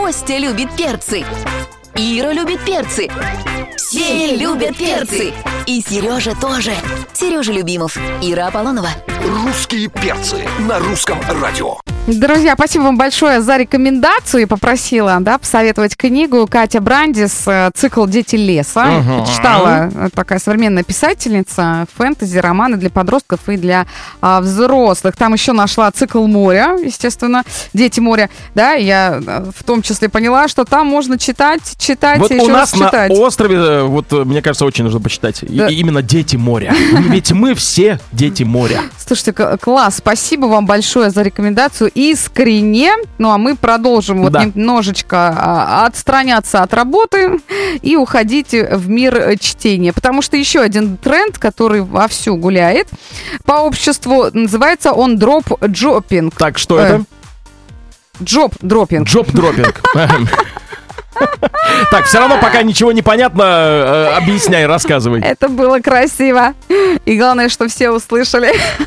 Костя любит перцы. Ира любит перцы. Все любят перцы. И Сережа тоже. Сережа Любимов, Ира Аполлонова. Русские перцы на русском радио. Друзья, спасибо вам большое за рекомендацию. Попросила, посоветовать книгу Катя Брандис, цикл «Дети леса». Читала такая современная писательница, фэнтези, романы для подростков и для взрослых. Там еще нашла цикл «Моря», естественно, «Дети моря». Да, я в том числе поняла, что там можно читать вот и еще раз читать. У нас на острове, мне кажется, очень нужно почитать. Да. Именно «Дети моря». Ведь мы все дети моря. Слушайте, класс. Спасибо вам большое за рекомендацию. Искренне. Ну, а мы продолжим немножечко отстраняться от работы и уходить в мир чтения. Потому что еще один тренд, который вовсю гуляет по обществу, называется он дроп-джоппинг. Так, что это? Джоп-дроппинг. Джоп-дроппинг. Так, все равно пока ничего не понятно, объясняй, рассказывай. Это было красиво. И главное, что все услышали.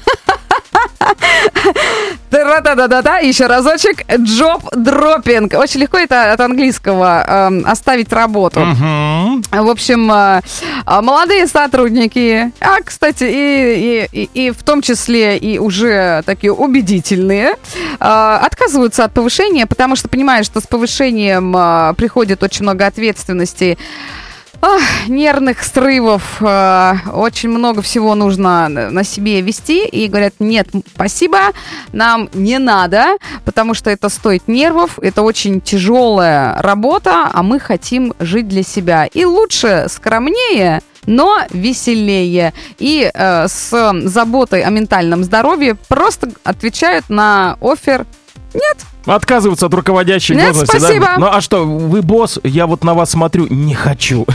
Да-да-да-да, еще разочек. Джоп-дроппинг. Очень легко это от английского оставить работу. В общем, молодые сотрудники, кстати, и в том числе и уже такие убедительные, отказываются от повышения, потому что понимают, что с повышением приходит очень много ответственности, нервных срывов, очень много всего нужно на себе вести, и говорят: нет, спасибо, нам не надо, потому что это стоит нервов, это очень тяжелая работа, а мы хотим жить для себя. И лучше скромнее, но веселее. И с заботой о ментальном здоровье просто отвечают на оффер: нет. Отказываться от руководящей должности. Спасибо. Да? Ну а что, вы босс, я вот на вас смотрю, не хочу.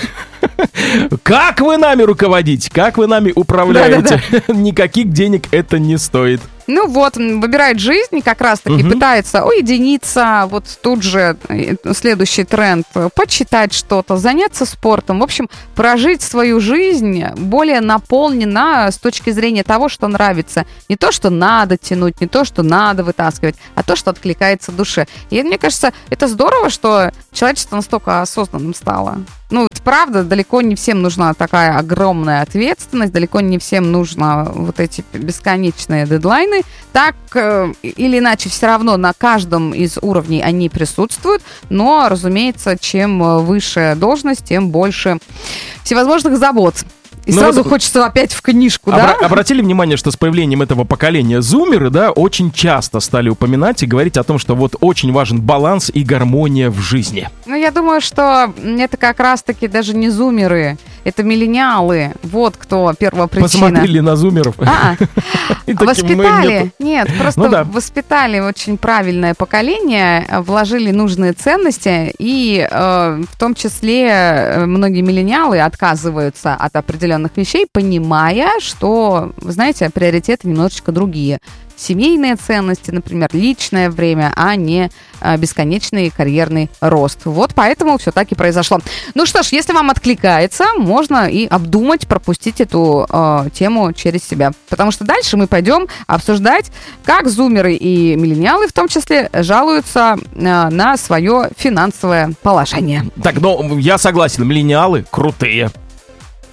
Как вы нами руководите? Как вы нами управляете? Никаких денег это не стоит. Ну вот, выбирает жизнь, как раз-таки пытается уединиться. Вот тут же следующий тренд: почитать что-то, заняться спортом. В общем, прожить свою жизнь более наполненно с точки зрения того, что нравится. Не то, что надо тянуть, не то, что надо вытаскивать, а то, что откликается душе. И мне кажется, это здорово, что человечество настолько осознанным стало. Ну, правда, далеко не всем нужна такая огромная ответственность, далеко не всем нужно вот эти бесконечные дедлайны. Так или иначе, все равно на каждом из уровней они присутствуют, но, разумеется, чем выше должность, тем больше всевозможных забот. И сразу хочется опять в книжку, да? Обратили внимание, что с появлением этого поколения зумеры, очень часто стали упоминать и говорить о том, что вот очень важен баланс и гармония в жизни. Ну, я думаю, что это как раз-таки даже не зумеры, это миллениалы. Вот кто первопричина. Посмотрели на зумеров. Воспитали. Нет, просто воспитали очень правильное поколение, вложили нужные ценности, и в том числе многие миллениалы отказываются от определенных вещей, понимая, что, вы знаете, приоритеты немножечко другие. Семейные ценности, например, личное время, а не бесконечный карьерный рост. Вот поэтому все так и произошло. Ну что ж, если вам откликается, можно и обдумать, пропустить эту тему через себя. Потому что дальше мы пойдем обсуждать, как зумеры и миллениалы в том числе жалуются на свое финансовое положение. Так, я согласен, миллениалы крутые.